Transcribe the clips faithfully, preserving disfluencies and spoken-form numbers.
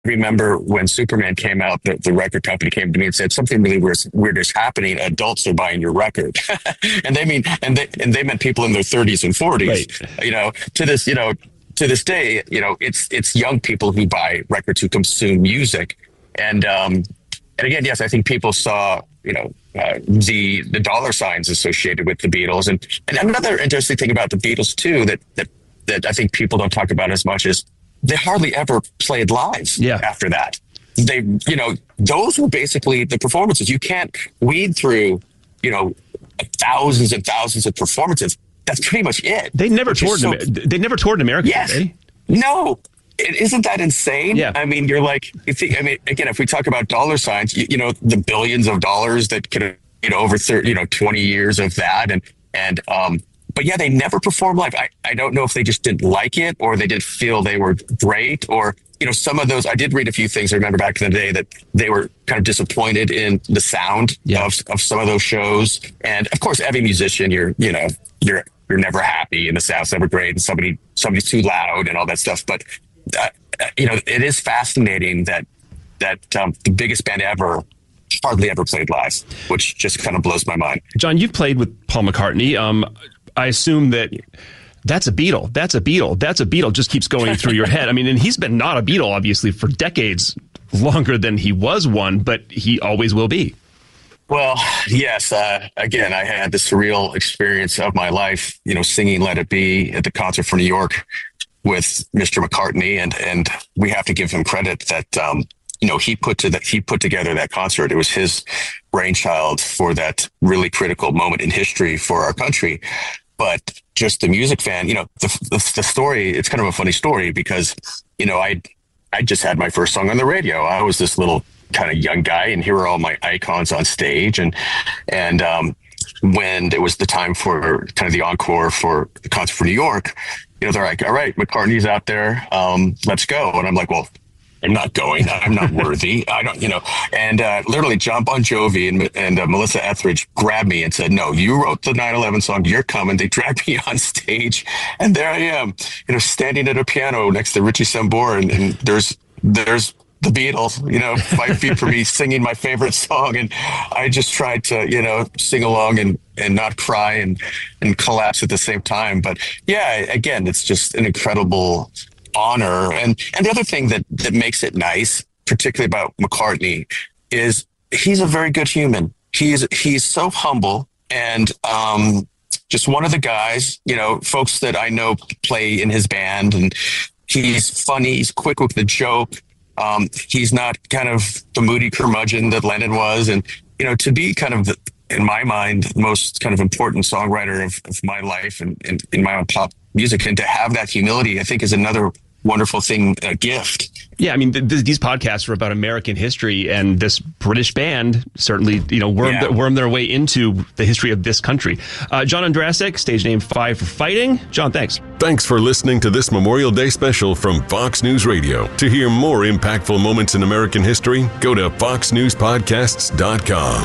remember when Superman came out, the, the record company came to me and said something really weird, weird is happening. Adults are buying your record, and they mean and they and they meant people in their thirties and forties. Right. You know, to this, you know, to this day, you know, it's it's young people who buy records, who consume music, and um, and again, yes, I think people saw, you know, uh, the the dollar signs associated with the Beatles, and and another interesting thing about the Beatles too that that that I think people don't talk about as much is they hardly ever played live yeah. after that. They, you know, those were basically the performances. You can't weed through, you know, thousands and thousands of performances. That's pretty much it. They never toured. So, in, they never toured in America. Yes. Did they? No. It, isn't that insane? Yeah. I mean, you're like, if you, I mean, again, if we talk about dollar signs, you, you know, the billions of dollars that could, you know, over thirty, you know, twenty years of that, and and um. But yeah, they never performed live. I, I don't know if they just didn't like it or they didn't feel they were great, or, you know, some of those, I did read a few things. I remember back in the day that they were kind of disappointed in the sound yeah. of, of some of those shows. And of course, every musician, you're, you know, you're, you're never happy and the sound's never great and somebody, somebody's too loud and all that stuff. But, uh, you know, it is fascinating that, that um, the biggest band ever hardly ever played live, which just kind of blows my mind. John, you've played with Paul McCartney. Um, I assume that that's a Beatle. That's a Beatle. That's a Beatle just keeps going through your head. I mean, and he's been not a Beatle, obviously, for decades, longer than he was one, but he always will be. Well, yes. Uh, again, I had the surreal experience of my life, you know, singing Let It Be at the concert for New York with Mister McCartney. And, and we have to give him credit that, um, you know, he put to that, he put together that concert. It was his brainchild for that really critical moment in history for our country. But just the music fan, you know, the, the the story, it's kind of a funny story because, you know, I I just had my first song on the radio. I was this little kind of young guy, and here were all my icons on stage. And and um, when it was the time for kind of the encore for the concert for New York, you know, they're like, all right, McCartney's out there, um, let's go. And I'm like, well, I'm not going. I'm not worthy. I don't, you know, and uh, literally John Bon Jovi and, and uh, Melissa Etheridge grabbed me and said, no, you wrote the nine eleven song. You're coming. They dragged me on stage. And there I am, you know, standing at a piano next to Richie Sambora. And, and there's, there's the Beatles, you know, five feet from me singing my favorite song. And I just tried to, you know, sing along and, and not cry and, and collapse at the same time. But yeah, again, it's just an incredible honor. And and the other thing that that makes it nice, particularly about McCartney, is he's a very good human. He's he's so humble and um just one of the guys, you know, folks that I know play in his band, and he's funny, he's quick with the joke. Um he's not kind of the moody curmudgeon that Lennon was, and you know, to be kind of the, in my mind, the most kind of important songwriter of, of my life and, and in my own pop music, and to have that humility, I think, is another wonderful thing, a gift. Yeah, I mean, th- th- these podcasts are about American history, and this British band certainly, you know, wormed, yeah. wormed their way into the history of this country. Uh, John Ondrasik, stage name Five for Fighting. John, thanks. Thanks for listening to this Memorial Day special from Fox News Radio. To hear more impactful moments in American history, go to fox news podcasts dot com.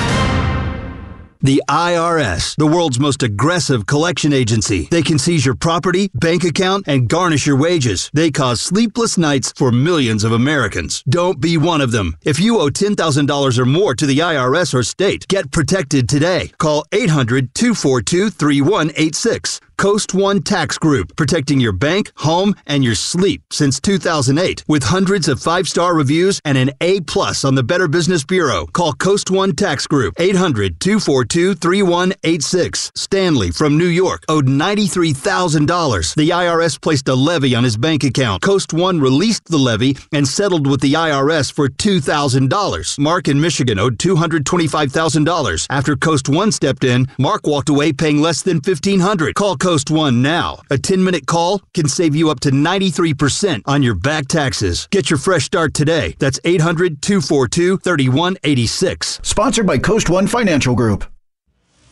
The I R S, the world's most aggressive collection agency. They can seize your property, bank account, and garnish your wages. They cause sleepless nights for millions of Americans. Don't be one of them. If you owe ten thousand dollars or more to the I R S or state, get protected today. Call eight hundred, two four two, three one eight six. Coast One Tax Group, protecting your bank, home, and your sleep since two thousand eight. With hundreds of five-star reviews and an A plus on the Better Business Bureau. Call Coast One Tax Group, eight hundred, two four two, three one eight six. Stanley from New York owed ninety-three thousand dollars. The I R S placed a levy on his bank account. Coast One released the levy and settled with the I R S for two thousand dollars. Mark in Michigan owed two hundred twenty-five thousand dollars. After Coast One stepped in, Mark walked away paying less than fifteen hundred dollars. Call Coast One now. A ten-minute call can save you up to ninety-three percent on your back taxes. Get your fresh start today. That's eight hundred, two four two, three one eight six. Sponsored by Coast One Financial Group.